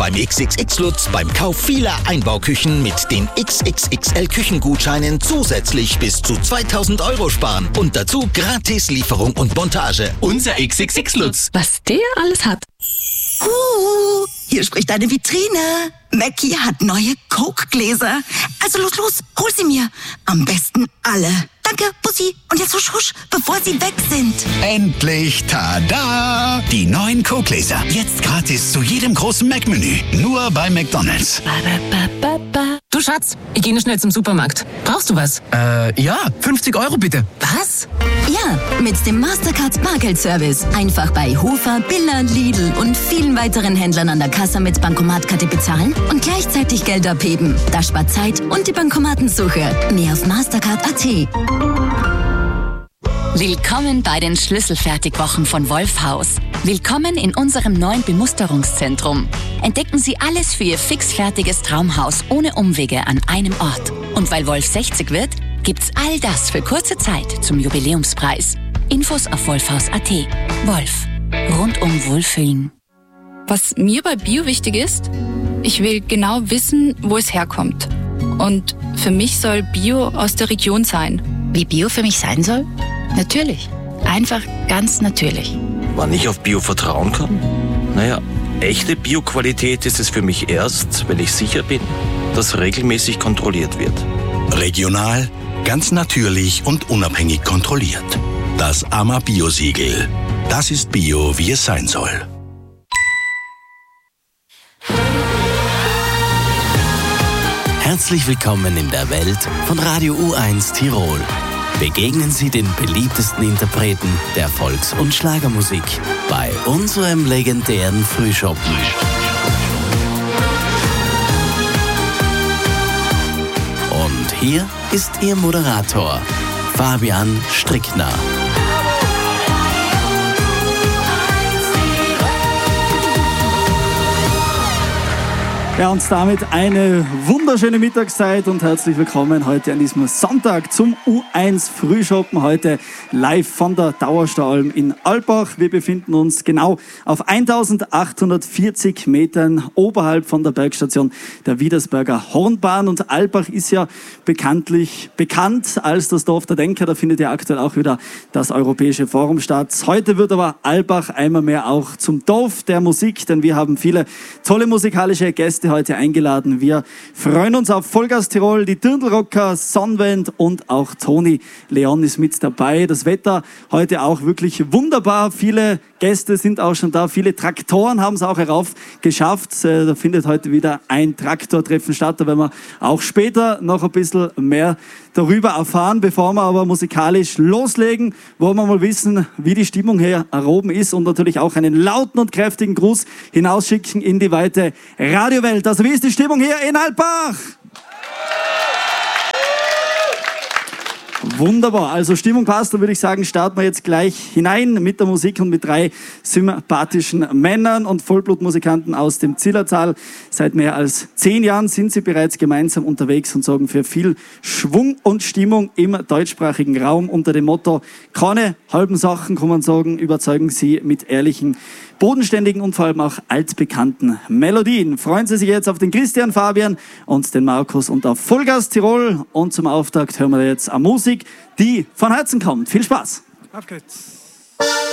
beim XXX Lutz beim Kauf vieler Einbauküchen mit den XXXL Küchengutscheinen zusätzlich bis zu 2000 € sparen. Und dazu gratis Lieferung und Montage. Unser XXX Lutz. Was der alles hat. Hier spricht eine Vitrine. Mackie hat neue Coke-Gläser. Also los, hol sie mir. Am besten alle. Danke, Bussi. Und jetzt husch, husch, bevor sie weg sind. Endlich, tada! Die neuen Coke-Gläser. Jetzt gratis zu jedem großen Mac-Menü. Nur bei McDonald's. Du Schatz, ich gehe schnell zum Supermarkt. Brauchst du was? Ja, 50 € bitte. Was? Ja, mit dem Mastercard Bargeldservice. Einfach bei Hofer, Billa, Lidl und vielen weiteren Händlern an der Kasse mit Bankomatkarte bezahlen und gleichzeitig Geld abheben. Das spart Zeit und die Bankomatensuche. Mehr auf Mastercard.at. Willkommen bei den Schlüsselfertigwochen von Wolfhaus. Willkommen in unserem neuen Bemusterungszentrum. Entdecken Sie alles für Ihr fixfertiges Traumhaus ohne Umwege an einem Ort. Und weil Wolf 60 wird, gibt's all das für kurze Zeit zum Jubiläumspreis. Infos auf wolfhaus.at. Wolf. Rundum Wohlfühlen. Was mir bei Bio wichtig ist, ich will genau wissen, wo es herkommt. Und für mich soll Bio aus der Region sein. Wie Bio für mich sein soll? Natürlich. Einfach ganz natürlich. Wann ich auf Bio vertrauen kann? Naja, echte Bio-Qualität ist es für mich erst, wenn ich sicher bin, dass regelmäßig kontrolliert wird. Regional, ganz natürlich und unabhängig kontrolliert. Das AMA Bio-Siegel. Das ist Bio, wie es sein soll. Herzlich willkommen in der Welt von Radio U1 Tirol. Begegnen Sie den beliebtesten Interpreten der Volks- und Schlagermusik bei unserem legendären Frühschoppen. Und hier ist Ihr Moderator, Fabian Strickner. Ja, und damit eine wunderschöne Mittagszeit und herzlich willkommen heute an diesem Sonntag zum U1 Frühschoppen. Heute live von der Dauerstalm in Alpbach. Wir befinden uns genau auf 1840 Metern oberhalb von der Bergstation der Wiedersberger Hornbahn. Und Alpbach ist ja bekanntlich bekannt als das Dorf der Denker. Da findet ja aktuell auch wieder das Europäische Forum statt. Heute wird aber Alpbach einmal mehr auch zum Dorf der Musik, denn wir haben viele tolle musikalische Gäste heute eingeladen. Wir freuen uns auf Vollgas Tirol, die Dirndlrocker, Sonnenwend und auch Toni Leon ist mit dabei. Das Wetter heute auch wirklich wunderbar. Viele Gäste sind auch schon da. Viele Traktoren haben es auch herauf geschafft. Da findet heute wieder ein Traktortreffen statt. Da werden wir auch später noch ein bisschen mehr darüber erfahren. Bevor wir aber musikalisch loslegen, wollen wir mal wissen, wie die Stimmung hier erhoben ist und natürlich auch einen lauten und kräftigen Gruß hinausschicken in die weite Radiowelt. Also wie ist die Stimmung hier in Alpbach? Wunderbar, also Stimmung passt, dann würde ich sagen, starten wir jetzt gleich hinein mit der Musik und mit 3 sympathischen Männern und Vollblutmusikanten aus dem Zillertal. Seit mehr als 10 Jahren sind sie bereits gemeinsam unterwegs und sorgen für viel Schwung und Stimmung im deutschsprachigen Raum. Unter dem Motto, keine halben Sachen, kann man sagen, überzeugen sie mit ehrlichen, bodenständigen und vor allem auch altbekannten Melodien. Freuen Sie sich jetzt auf den Christian, Fabian und den Markus und auf Vollgas Tirol. Und zum Auftakt hören wir jetzt eine Musik, die von Herzen kommt. Viel Spaß! Auf geht's!